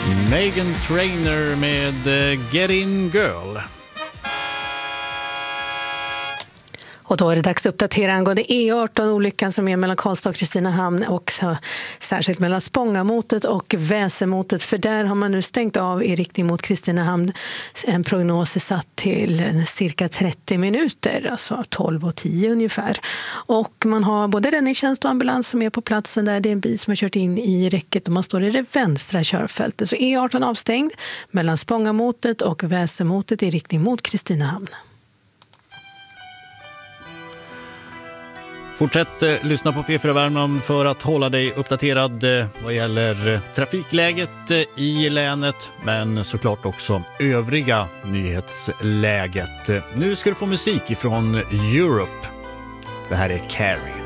Meghan Trainor med Get In Girl. Och då är det dags att uppdatera angående E18-olyckan som är mellan Karlstad och Kristinehamn och särskilt mellan Spångamotet och Väsemotet, för där har man nu stängt av i riktning mot Kristinehamn. En prognos är satt till cirka 30 minuter, alltså 12:10 ungefär. Och man har både räddningstjänst och ambulans som är på platsen där. Det är en bil som har kört in i räcket och man står i det vänstra körfältet. Så E18 avstängd mellan Spångamotet och Väsemotet i riktning mot Kristinehamn. Fortsätt lyssna på P4 Värmland för att hålla dig uppdaterad vad gäller trafikläget i länet, men såklart också övriga nyhetsläget. Nu ska du få musik ifrån Europe. Det här är Carrie.